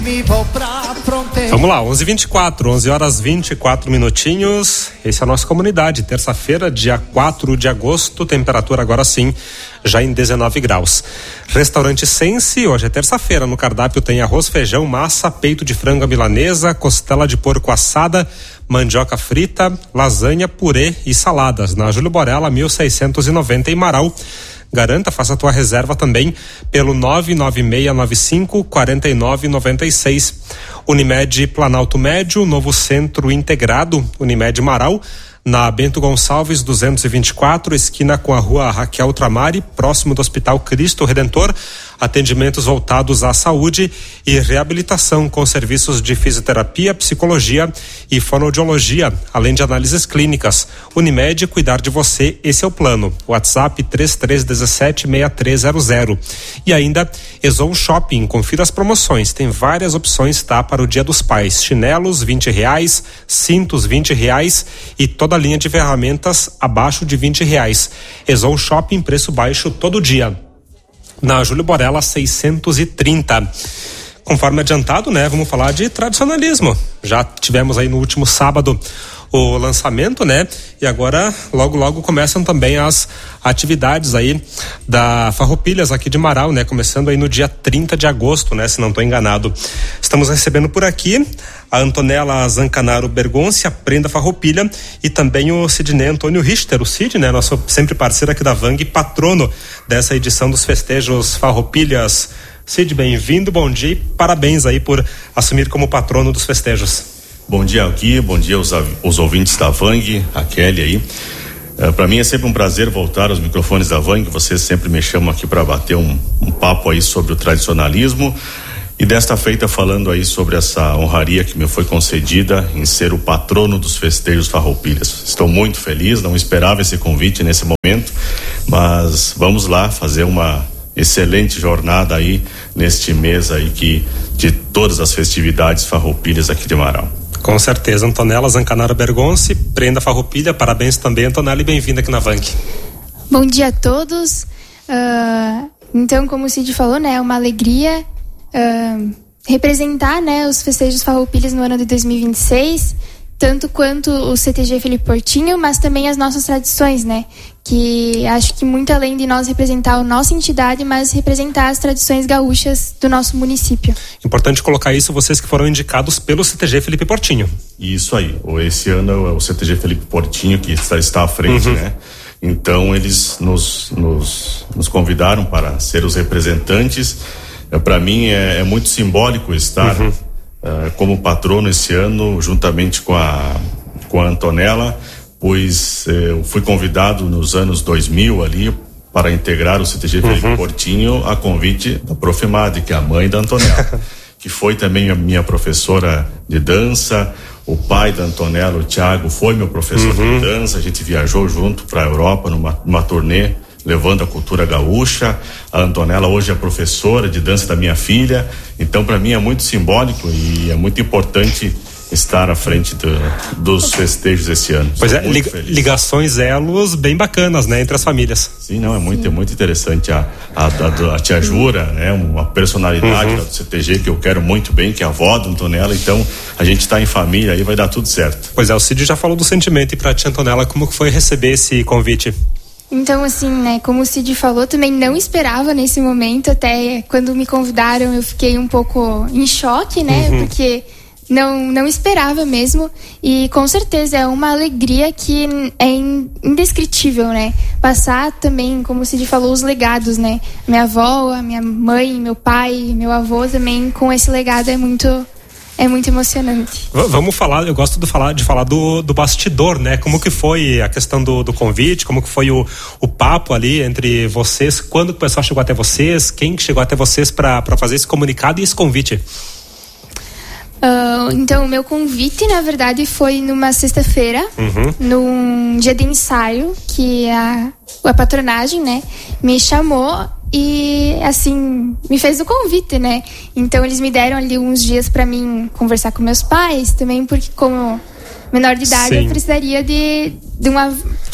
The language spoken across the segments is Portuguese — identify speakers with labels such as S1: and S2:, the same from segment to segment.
S1: Vamos lá, 11h24, 11 horas 24 minutinhos. Esse é a nossa comunidade. Terça-feira, dia 4 de agosto, temperatura agora sim, já em 19 graus. Restaurante Sense, hoje é terça-feira. No cardápio tem arroz, feijão, massa, peito de frango à milanesa, costela de porco assada, mandioca frita, lasanha, purê e saladas. Na Júlio Borella, 1690 em Marau. Garanta, faça a tua reserva também pelo 99695-4996. Unimed Planalto Médio, novo centro integrado, Unimed Marau, na Bento Gonçalves 224, esquina com a rua Raquel Tramari, próximo do Hospital Cristo Redentor. Atendimentos voltados à saúde e reabilitação com serviços de fisioterapia, psicologia e fonoaudiologia, além de análises clínicas. Unimed, cuidar de você, esse é o plano. WhatsApp 3317-6300. E ainda Ezon Shopping, confira as promoções, tem várias opções, tá? Para o Dia dos Pais, chinelos R$20, cintos R$20 e toda a linha de ferramentas abaixo de R$20. Ezon Shopping, preço baixo todo dia. Na Júlio Borella 630. Conforme adiantado, né? Vamos falar de tradicionalismo. Já tivemos aí no último sábado o lançamento, né? E agora, logo começam também as atividades aí da Farroupilhas aqui de Marau, né? Começando aí no dia 30 de agosto, né? Se não estou enganado. Estamos recebendo por aqui a Antonella Zancanaro Bergonci, a Prenda Farroupilha, e também o Sidney Antônio Richter, o Cid, né? Nosso sempre parceiro aqui da Vang, patrono dessa edição dos festejos Farroupilhas. Cid, bem-vindo, bom dia e parabéns aí por assumir como patrono dos festejos.
S2: Bom dia aqui, bom dia aos ouvintes da Vang, a Kelly aí. Para mim é sempre um prazer voltar aos microfones da Vang, vocês sempre me chamam aqui para bater um papo aí sobre o tradicionalismo e desta feita falando aí sobre essa honraria que me foi concedida em ser o patrono dos festejos Farroupilhas. Estou muito feliz, não esperava esse convite nesse momento, mas vamos lá fazer uma excelente jornada aí neste mês aí de todas as festividades Farroupilhas aqui de Marau.
S1: Com certeza, Antonella Zancanaro Bergonci, Prenda Farroupilha, parabéns também, Antonella, e bem-vinda aqui na Vang.
S3: Bom dia a todos. Então, como o Cid falou, né, é uma alegria representar, né, os festejos Farroupilhas no ano de 2026, tanto quanto o CTG Felipe Portinho, mas também as nossas tradições, né? Que acho que muito além de nós representar a nossa entidade, mas representar as tradições gaúchas do nosso município.
S1: Importante colocar isso, vocês que foram indicados pelo CTG Felipe Portinho. Isso aí, esse ano é o CTG Felipe Portinho que está à frente, né? Então eles nos convidaram para ser os representantes. Para mim é muito simbólico estar como patrono esse ano, juntamente com a Antonella, pois eu fui convidado nos anos 2000 ali para integrar o CTG Felipe Portinho a convite da Prof. Madi, que é a mãe da Antonella, que foi também a minha professora de dança. O pai da Antonella, o Thiago, foi meu professor de dança. A gente viajou junto para a Europa numa turnê levando a cultura gaúcha. A Antonella hoje é professora de dança da minha filha, então para mim é muito simbólico e é muito importante estar à frente dos festejos esse ano. Pois é, ligações, elos bem bacanas, né, entre as famílias.
S2: Sim, não, é muito interessante a tia Jura, né, uma personalidade do CTG que eu quero muito bem, que é a avó da Antonella, então a gente tá em família aí, vai dar tudo certo.
S1: Pois é, o Cid já falou do sentimento, e pra tia Antonella, como foi receber esse convite?
S3: Então, assim, né, como o Cid falou, também não esperava nesse momento, até quando me convidaram eu fiquei um pouco em choque, né, porque não esperava mesmo, e com certeza é uma alegria que é indescritível, né, passar também, como o Cid falou, os legados, né, minha avó, a minha mãe, meu pai, meu avô também, com esse legado é muito emocionante.
S1: Vamos falar, eu gosto de falar do bastidor, né? Como que foi a questão do convite, como que foi o papo ali entre vocês, quando o pessoal chegou até vocês, quem chegou até vocês para fazer esse comunicado e esse convite?
S3: Então, o meu convite, na verdade, foi numa sexta-feira, num dia de ensaio, que a patronagem, né, me chamou e, assim, me fez o convite, né? Então, eles me deram ali uns dias pra mim conversar com meus pais, também porque, como menor de idade, eu precisaria de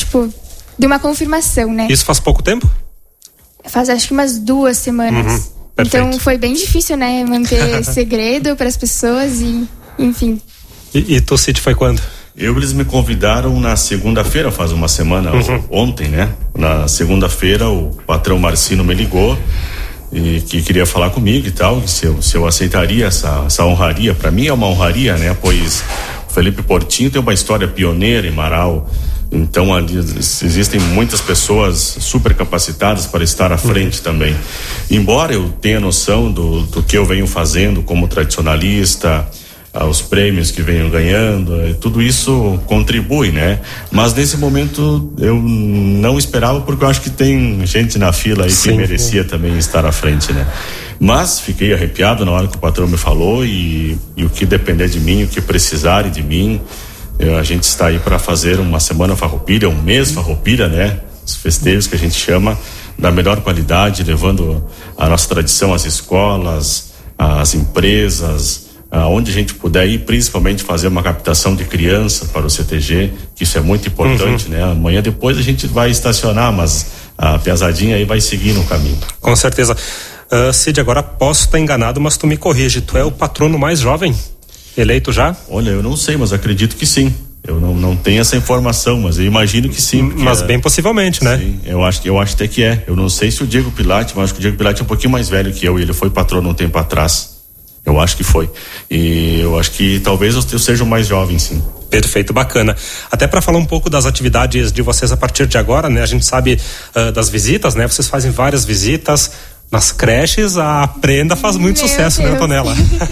S3: uma confirmação, né?
S1: Isso faz pouco tempo?
S3: Faz, acho que umas 2 semanas. Perfeito. Então foi bem difícil, né, manter segredo para as pessoas e, enfim.
S2: E tu, Cid, foi quando? Eles me convidaram na segunda-feira, faz uma semana, ontem, né? Na segunda-feira o patrão Marcino me ligou e que queria falar comigo e tal, se eu aceitaria essa honraria. Para mim é uma honraria, né? Pois o Felipe Portinho tem uma história pioneira em Marau. Então ali existem muitas pessoas super capacitadas para estar à frente também. Embora eu tenha noção do que eu venho fazendo como tradicionalista, os prêmios que venho ganhando, tudo isso contribui, né? Mas nesse momento eu não esperava, porque eu acho que tem gente na fila aí que merecia também estar à frente, né? Mas fiquei arrepiado na hora que o patrão me falou e o que depender de mim, o que precisarem de mim, a gente está aí para fazer uma semana farroupilha, um mês farroupilha, né? Os festejos que a gente chama, da melhor qualidade, levando a nossa tradição às escolas, às empresas, aonde a gente puder ir, principalmente fazer uma captação de criança para o CTG, que isso é muito importante, né? Amanhã depois a gente vai estacionar, mas a piazadinha aí vai seguir no caminho. Com certeza. Cid, agora posso estar enganado, mas tu me corrige, tu é o patrono mais jovem eleito já? Olha, eu não sei, mas acredito que sim. Eu não tenho essa informação, mas eu imagino que sim. Mas bem possivelmente, né? Sim, eu acho até que é. Eu não sei se o Diego Pilate, mas acho que o Diego Pilate é um pouquinho mais velho que eu e ele foi patrono um tempo atrás. Eu acho que foi. E eu acho que talvez eu seja o mais jovem, sim. Perfeito, bacana. Até para falar um pouco das atividades de vocês a partir de agora, né? A gente sabe das visitas, né? Vocês fazem várias visitas nas creches, a Prenda faz muito sucesso, né, Antonella?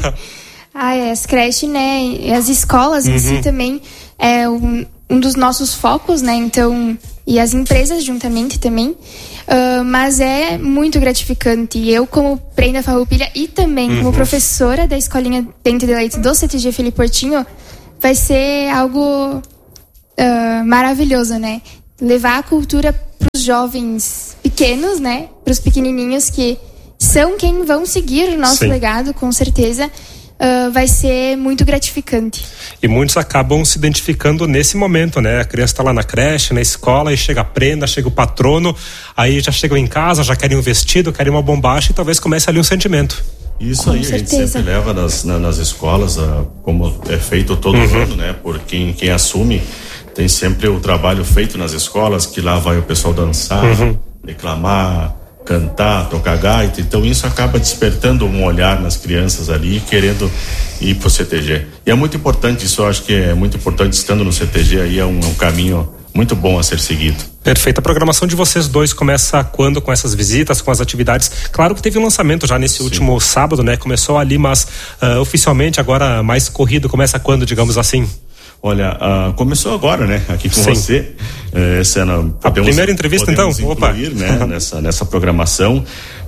S3: As creches, né? E as escolas em si também é um dos nossos focos, né? Então, e as empresas juntamente também. Mas é muito gratificante. E eu, como Prenda Farroupilha e também como professora da Escolinha Dente de Leite do CTG Felipe Portinho, vai ser algo maravilhoso, né? Levar a cultura para os jovens pequenos, né? Para os pequenininhos que são quem vão seguir o nosso legado, com certeza. Vai ser muito gratificante. E muitos acabam se identificando nesse momento, né? A criança está lá na creche, na escola, e chega a prenda, chega o patrono, aí já chegam em casa, já querem um vestido, querem uma bombacha e talvez comece ali um sentimento. Isso aí, a gente sempre leva nas escolas, como é feito todo ano, né? Por quem assume, tem sempre o trabalho feito nas escolas, que lá vai o pessoal dançar, declamar, cantar, tocar gaita. Então isso acaba despertando um olhar nas crianças ali, querendo ir pro CTG. E é muito importante isso, eu acho que é muito importante, estando no CTG aí, é um caminho muito bom a ser seguido. Perfeito. A programação de vocês dois começa quando com essas visitas, com as atividades? Claro que teve um lançamento já nesse último sábado, né? Começou ali, mas oficialmente agora mais corrido, começa quando, digamos assim? Olha, começou agora, né? Aqui com você. Essa é a primeira entrevista, então? Opa! Incluir, né? nessa programação.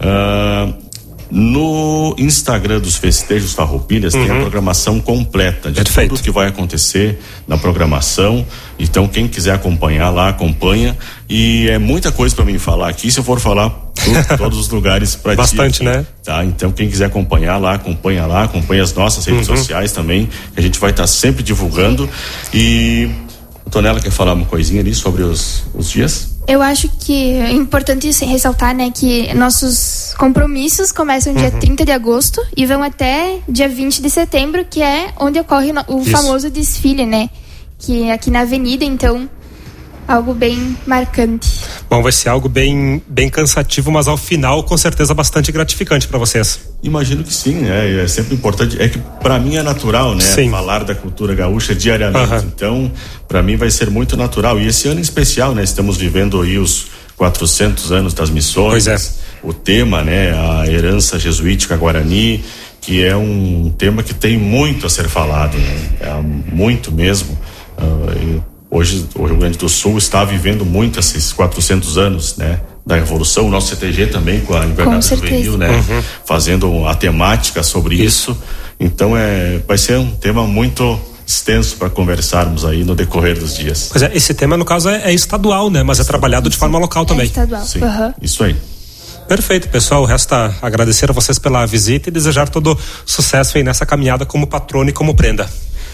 S3: No Instagram dos Festejos Farroupilhas tem a programação completa de tudo que vai acontecer na programação. Então, quem quiser acompanhar lá, acompanha. E é muita coisa para mim falar aqui. Se eu for falar todos os lugares para ti. Bastante, né? Tá? Então, quem quiser acompanha lá, acompanha as nossas redes sociais também, que a gente vai estar sempre divulgando. E a Antonella quer falar uma coisinha ali sobre os dias? Eu acho que é importante ressaltar, né, que nossos compromissos começam dia 30 de agosto e vão até dia 20 de setembro, que é onde ocorre o famoso desfile, né? Que é aqui na avenida, então algo bem marcante. Bom, vai ser algo bem cansativo, mas ao final com certeza bastante gratificante para vocês. Imagino que sim, né? É sempre importante, é que para mim é natural, né? Sim. Falar da cultura gaúcha diariamente, então para mim vai ser muito natural. E esse ano em especial, né? Estamos vivendo aí os 400 anos das missões, o tema, né? A herança jesuítica guarani, que é um tema que tem muito a ser falado, né? Muito mesmo. Hoje o Rio Grande do Sul está vivendo muito esses 400 anos, né? Da Revolução, o nosso CTG também com a Invernada Juvenil, né? Fazendo a temática sobre isso. Então vai ser um tema muito extenso para conversarmos aí no decorrer dos dias. Pois esse tema no caso é estadual, né? Mas é trabalhado de forma local também. É estadual. Sim, isso aí. Perfeito, pessoal. Resta agradecer a vocês pela visita e desejar todo sucesso aí nessa caminhada como patrono e como prenda.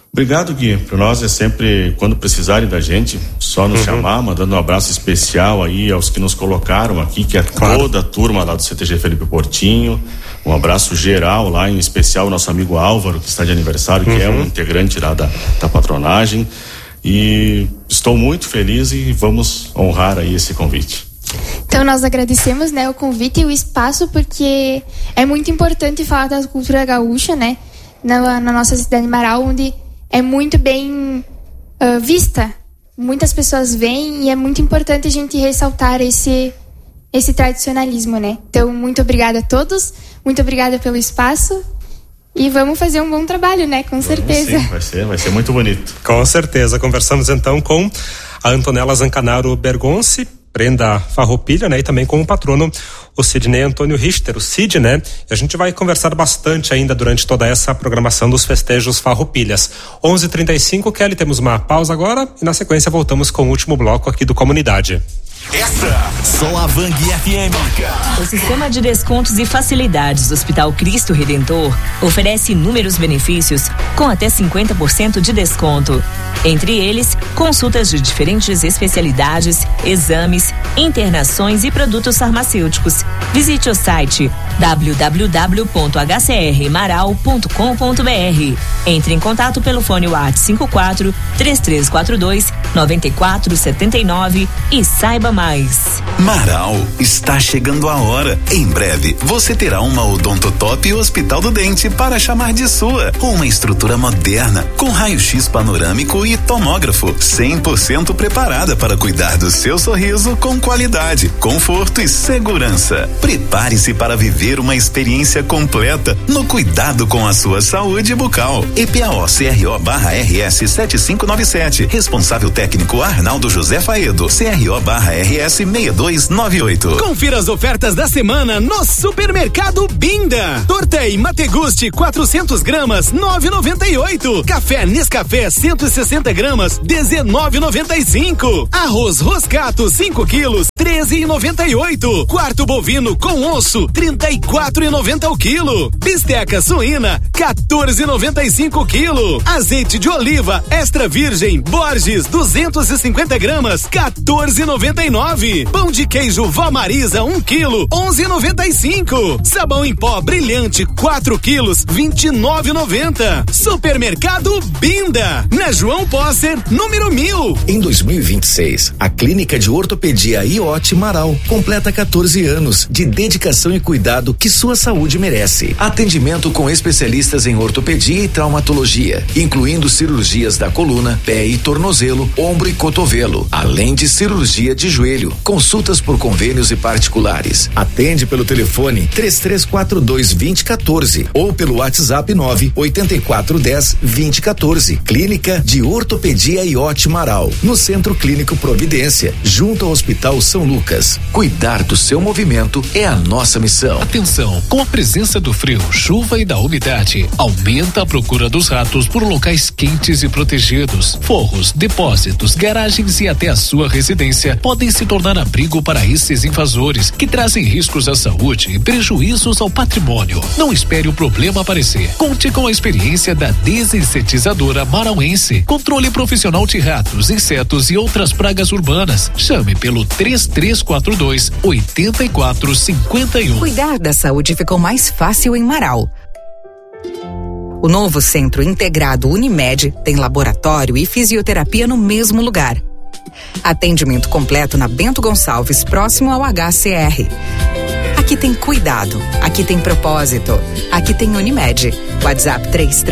S1: Obrigado, Gui. Para nós é sempre, quando precisarem da gente, só nos chamar, mandando um abraço especial aí aos que nos colocaram aqui, que é toda a turma lá do CTG Felipe Portinho. Um abraço geral lá, em especial o nosso amigo Álvaro, que está de aniversário, que é um integrante lá da patronagem. E estou muito feliz e vamos honrar aí esse convite.
S3: Então nós agradecemos, né, o convite e o espaço, porque é muito importante falar da cultura gaúcha, né, na nossa cidade de Marau, onde é muito bem vista. Muitas pessoas vêm e é muito importante a gente ressaltar esse tradicionalismo, né. Então, muito obrigada a todos, muito obrigada pelo espaço e vamos fazer um bom trabalho, né, com certeza.
S1: Sim, vai ser muito bonito.
S2: Com certeza. Conversamos então com a Antonella Zancanaro Bergonce, Prenda Farroupilha, né? E também com o patrono, o Sidney Antônio Richter, o Cid, né? E a gente vai conversar bastante ainda durante toda essa programação dos festejos Farroupilhas. 11h35, Kelly, temos uma pausa agora e na sequência voltamos com o último bloco aqui do Comunidade.
S4: Essa só a Vang FM.
S5: O sistema de descontos e facilidades do Hospital Cristo Redentor oferece inúmeros benefícios com até 50% de desconto. Entre eles, consultas de diferentes especialidades, exames, internações e produtos farmacêuticos. Visite o site www.hcrmaral.com.br. Entre em contato pelo fone WhatsApp 54 3342 9479 e saiba mais.
S4: Marau, está chegando a hora. Em breve, você terá uma Odontotop Hospital do Dente para chamar de sua. Uma estrutura moderna, com raio-x panorâmico e tomógrafo, 100% preparada para cuidar do seu sorriso com qualidade, conforto e segurança. Prepare-se para viver uma experiência completa no cuidado com a sua saúde bucal. EPAO-CRO/RS 7597. Responsável técnico Arnaldo José Faedo. CRO/RS 6298.
S6: Confira as ofertas da semana no Supermercado Binda. Torta e Mateguste 400 gramas 9,98. Café Nescafé 160 gramas 19,95. Arroz Roscato 5 quilos 13,98. Quarto bovino com osso 34,90 o quilo. Bisteca suína 14,95 o quilo. Azeite de oliva extra virgem Borges 250 gramas 14,99. Pão de queijo Vó Marisa 1 quilo 11,95. Sabão em pó brilhante 4 quilos 29,90. Supermercado Binda, na João Posser, número 1000.
S7: Em 2026, a Clínica de Ortopedia IOT Marau completa 14 anos de dedicação e cuidado que sua saúde merece. Atendimento com especialistas em ortopedia e traumatologia, incluindo cirurgias da coluna, pé e tornozelo, ombro e cotovelo, além de cirurgia de joelho. Consultas por convênios e particulares. Atende pelo telefone 3342-2014 ou pelo WhatsApp 98410-2014. Clínica de Ortopedia IOT Marau, no Centro Clínico Providência, junto ao Hospital São Lucas. Cuidar do seu movimento é a nossa missão.
S8: Atenção, com a presença do frio, chuva e da umidade, aumenta a procura dos ratos por locais quentes e protegidos. Forros, depósitos, garagens e até a sua residência podem se tornar abrigo para esses invasores que trazem riscos à saúde e prejuízos ao patrimônio. Não espere o problema aparecer. Conte com a experiência da desinsetizadora marauense. Controle profissional de ratos, insetos e outras pragas urbanas. Chame pelo 3342-8451.
S9: Cuidar da saúde ficou mais fácil em Marau. O novo Centro Integrado Unimed tem laboratório e fisioterapia no mesmo lugar. Atendimento completo na Bento Gonçalves, próximo ao HCR. Aqui tem cuidado, aqui tem propósito, aqui tem Unimed. WhatsApp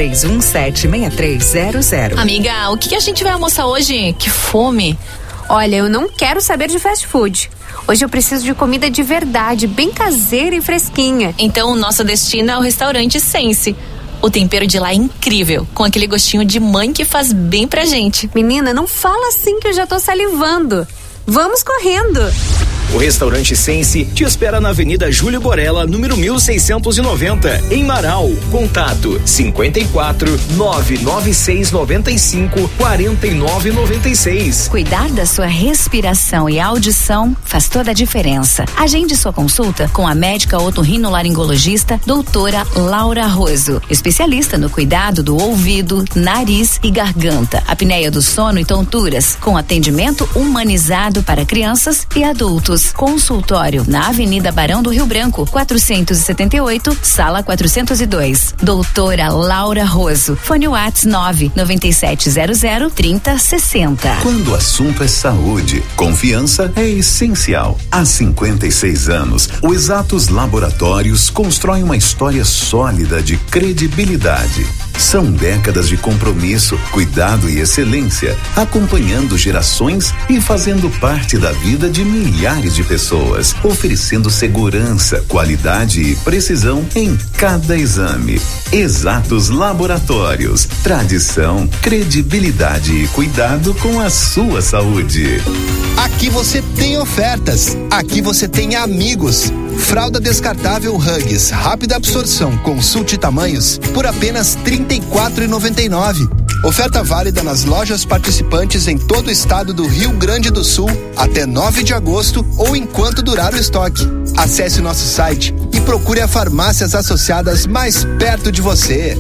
S9: 33176300.
S10: Amiga, o que a gente vai almoçar hoje? Que fome!
S11: Olha, eu não quero saber de fast food. Hoje eu preciso de comida de verdade, bem caseira e fresquinha.
S10: Então o nosso destino é o restaurante Sense. O tempero de lá é incrível, com aquele gostinho de mãe que faz bem pra gente.
S11: Menina, não fala assim que eu já tô salivando. Vamos correndo!
S12: O restaurante Sense te espera na Avenida Júlio Borella, número 1690, em Marau. Contato 54 996 95 4996.
S13: Cuidar da sua respiração e audição faz toda a diferença. Agende sua consulta com a médica otorrinolaringologista doutora Laura Roso, especialista no cuidado do ouvido, nariz e garganta, apneia do sono e tonturas, com atendimento humanizado para crianças e adultos. Consultório na Avenida Barão do Rio Branco, 478, sala 402. Doutora Laura Roso. Fone Whats 99700 3060.
S4: Quando o assunto é saúde, confiança é essencial. Há 56 anos, o Exatos Laboratórios constrói uma história sólida de credibilidade. São décadas de compromisso, cuidado e excelência, acompanhando gerações e fazendo parte da vida de milhares de pessoas, oferecendo segurança, qualidade e precisão em cada exame. Exatos Laboratórios, tradição, credibilidade e cuidado com a sua saúde.
S14: Aqui você tem ofertas, aqui você tem amigos. Fralda descartável Huggies, rápida absorção, consulte tamanhos por apenas R$ 34,99. Oferta válida nas lojas participantes em todo o estado do Rio Grande do Sul até 9 de agosto ou enquanto durar o estoque. Acesse nosso site e procure as farmácias associadas mais perto de você.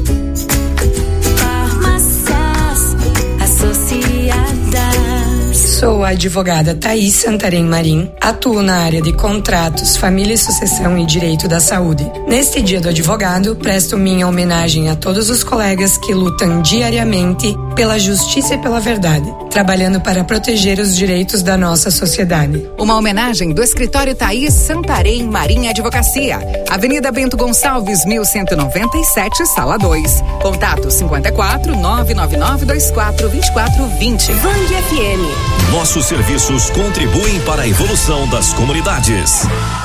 S15: Farmácias Associadas. Sou a advogada Thaís Santarém Marim, atuo na área de contratos, família e sucessão e direito da saúde. Neste Dia do Advogado, presto minha homenagem a todos os colegas que lutam diariamente pela justiça e pela verdade, trabalhando para proteger os direitos da nossa sociedade.
S9: Uma homenagem do escritório Thaís Santarém Marim Advocacia, Avenida Bento Gonçalves, 1197, Sala 2. Contato 54 999 24 24 20.
S16: Vang FM. Nossos serviços contribuem para a evolução das comunidades.